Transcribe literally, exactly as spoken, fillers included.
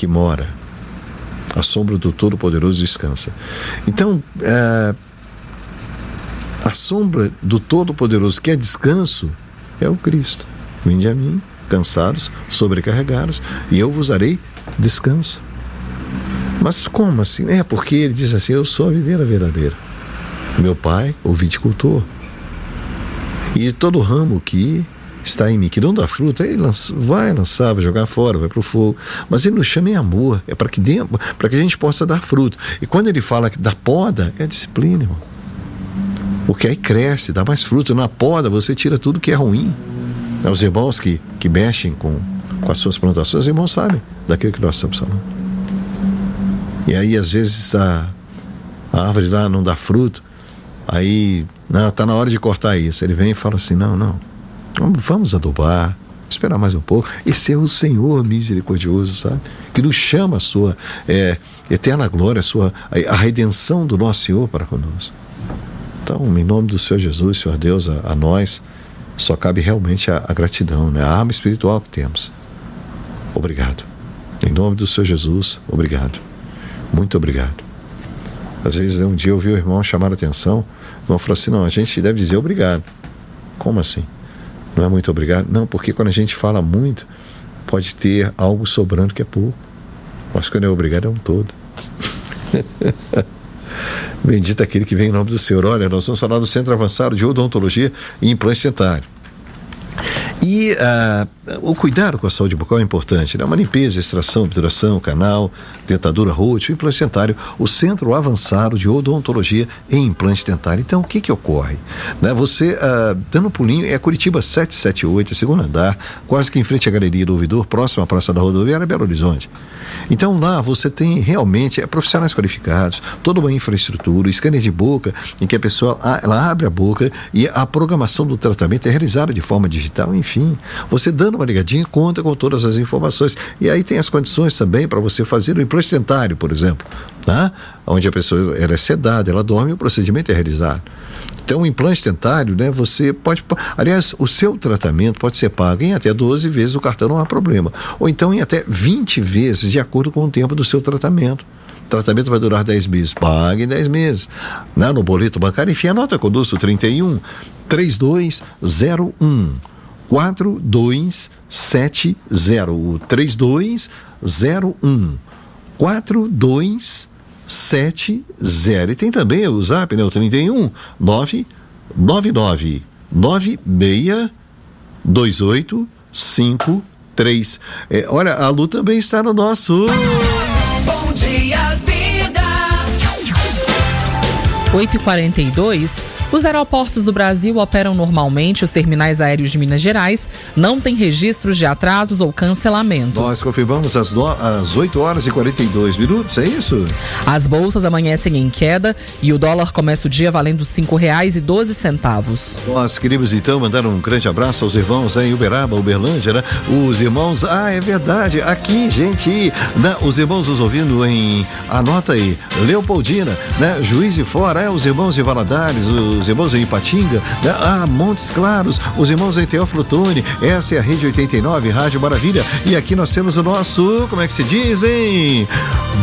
que mora. A sombra do Todo-Poderoso descansa. Então, é, a sombra do Todo-Poderoso, que é descanso, é o Cristo. Vinde a mim, cansados, sobrecarregados, e eu vos darei descanso. Mas como assim? É porque ele diz assim: eu sou a videira verdadeira. Meu pai, o viticultor. E todo ramo que está em mim, que não dá fruta, ele lança, vai lançar, vai jogar fora, vai para o fogo. Mas ele nos chama em amor, é para que, para que a gente possa dar fruto. E quando ele fala da poda, é a disciplina, irmão. Porque aí cresce, dá mais fruto. Na poda você tira tudo que é ruim. Os irmãos que, que mexem com, com as suas plantações, os irmãos sabem daquilo que nós estamos falando. E aí às vezes a, a árvore lá não dá fruto, aí está na hora de cortar isso. Ele vem e fala assim: não, não, vamos adubar, esperar mais um pouco. Esse é o Senhor misericordioso, sabe? Que nos chama a sua é, eterna glória, a, sua, a, a redenção do nosso Senhor para conosco. Então, em nome do Senhor Jesus, Senhor Deus, a, a nós só cabe realmente a, a gratidão, né? A arma espiritual que temos. Obrigado. Em nome do Senhor Jesus, obrigado. Muito obrigado. Às vezes, um dia eu ouvi o irmão chamar a atenção, o irmão falou assim: não, a gente deve dizer obrigado. Como assim? Não é muito obrigado? Não, porque quando a gente fala muito, pode ter algo sobrando que é pouco. Mas quando é obrigado, é um todo. Bendito aquele que vem em nome do Senhor. Olha, nós vamos falar do Centro Avançado de Odontologia e Implante Dentário. E uh, o cuidado com a saúde bucal é importante, né? Uma limpeza, extração, obturação, canal, dentadura rútil, implante dentário, o Centro Avançado de Odontologia e Implante Dentário. Então, o que que ocorre? Né? Você, uh, dando um pulinho, é Curitiba setecentos e setenta e oito, segundo andar, quase que em frente à Galeria do Ouvidor, próximo à Praça da Rodoviária, Belo Horizonte. Então, lá você tem realmente é, profissionais qualificados, toda uma infraestrutura, scanner de boca, em que a pessoa ela abre a boca e a programação do tratamento é realizada de forma digital, enfim. Você dando uma ligadinha, conta com todas as informações. E aí tem as condições também para você fazer o implante dentário, por exemplo, tá? Onde a pessoa ela é sedada, ela dorme e o procedimento é realizado. Então, o implante dentário, né, você pode... Aliás, o seu tratamento pode ser pago em até doze vezes o cartão, não há problema. Ou então em até vinte vezes, de acordo com o tempo do seu tratamento. O tratamento vai durar dez meses, pague em dez meses. Né, no boleto bancário, enfim, anota conosco trinta e um, trinta e dois zero um, quatro dois sete zero. O trinta e dois zero um, quatro dois sete zero. E tem também o zap, né? O trinta e um, nove nove nove nove seis dois oito cinco três. É, olha, a Lu também está no nosso Bom Dia Vida. oito e quarenta e dois. Os aeroportos do Brasil operam normalmente, os terminais aéreos de Minas Gerais não têm registros de atrasos ou cancelamentos. Nós confirmamos às, no... às oito horas e quarenta e dois minutos, é isso? As bolsas amanhecem em queda e o dólar começa o dia valendo cinco reais e doze centavos. Nós queríamos então mandar um grande abraço aos irmãos né, em Uberaba, Uberlândia, né? Os irmãos, ah, é verdade, aqui, gente, né? Os irmãos nos ouvindo em, anota aí, Leopoldina, né? Juiz de Fora, é, os irmãos em Valadares, os os irmãos em Ipatinga, né? Ah, Montes Claros, os irmãos em Teófilo Otoni, essa é a Rede oitenta e nove, Rádio Maravilha, e aqui nós temos o nosso, como é que se diz, hein?